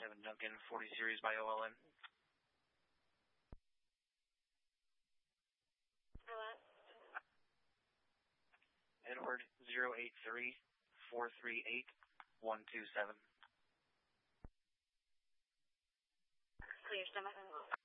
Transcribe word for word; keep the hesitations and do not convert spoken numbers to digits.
seven Duncan, forty series by O L N. Hello? Edward, zero eight three, four three eight, one two seven. Clear stomach.